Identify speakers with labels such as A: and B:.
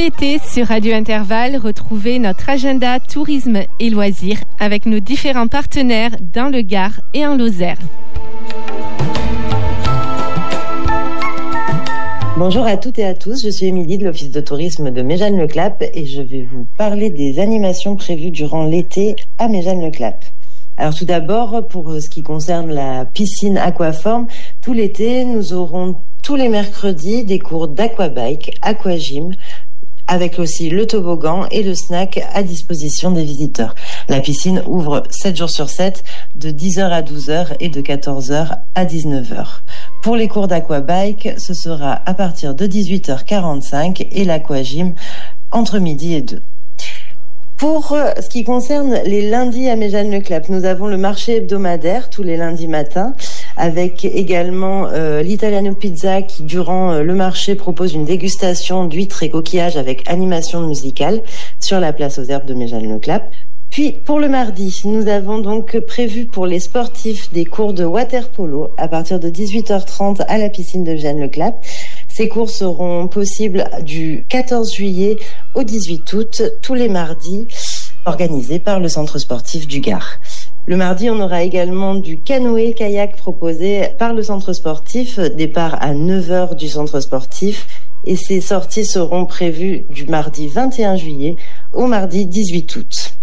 A: l'été, sur Radio Intervalle, retrouvez notre agenda tourisme et loisirs avec nos différents partenaires dans le Gard et en Lozère.
B: Bonjour à toutes et à tous, je suis Émilie de l'Office de tourisme de Méjeanne-le-Clap et je vais vous parler des animations prévues durant l'été à Méjeanne-le-Clap. Alors tout d'abord, pour ce qui concerne la piscine aquaforme, tout l'été, nous aurons tous les mercredis des cours d'aquabike, aquagym, avec aussi le toboggan et le snack à disposition des visiteurs. La piscine ouvre 7 jours sur 7, de 10h à 12h et de 14h à 19h. Pour les cours d'aquabike, ce sera à partir de 18h45 et l'aquagym entre midi et 2. Pour ce qui concerne les lundis à Méjeanne-le-Clap, nous avons le marché hebdomadaire tous les lundis matins, avec également l'Italiano Pizza qui, durant le marché, propose une dégustation d'huîtres et coquillages avec animation musicale sur la place aux Herbes de Méjeanne-le-Clap. Puis, pour le mardi, nous avons donc prévu pour les sportifs des cours de water-polo à partir de 18h30 à la piscine de Méjeanne-le-Clap. Ces cours seront possibles du 14 juillet au 18 août, tous les mardis, organisés par le centre sportif du Gard. Le mardi, on aura également du canoë-kayak proposé par le centre sportif, départ à 9h du centre sportif. Et ces sorties seront prévues du mardi 21 juillet au mardi 18 août.